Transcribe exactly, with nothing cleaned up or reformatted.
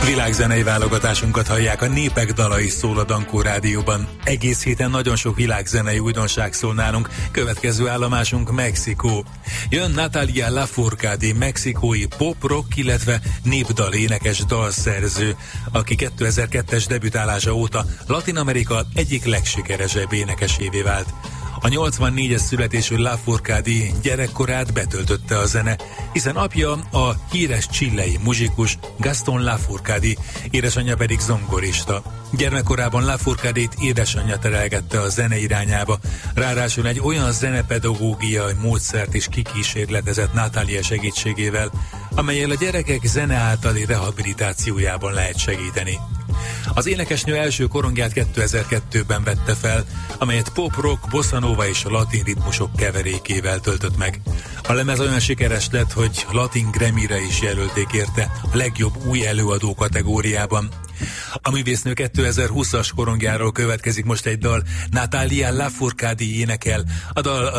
Világzenei válogatásunkat hallják, a Népek dalai szól a Dankó Rádióban. Egész héten nagyon sok világzenei újdonság szól nálunk, következő állomásunk Mexikó. Jön Natalia Lafourcade, mexikói pop-rock, illetve népdal énekes dalszerző, aki kétezer-kettes debütálása óta Latin Amerika egyik legsikeresebb énekesévé vált. A nyolcvannégyes születésű Lafourcade gyerekkorát betöltötte a zene, hiszen apja a híres chilei muzsikus Gaston Lafourcade, édesanyja pedig zongorista. Gyermekkorában Lafourcadét édesanyja terelgette a zene irányába, ráadásul egy olyan zenepedagógiai módszert is kikísérletezett Natalia segítségével, amellyel a gyerekek zene általi rehabilitációjában lehet segíteni. Az énekesnő első korongját kétezer-kettőben vette fel, amelyet pop-rock, bossa nova és latin ritmusok keverékével töltött meg. A lemez olyan sikeres lett, hogy latin Grammy-re is jelölték érte a legjobb új előadó kategóriában. A művésznő kétezer-húszas korongjáról következik most egy dal, Natalia Lafourcade énekel, a dal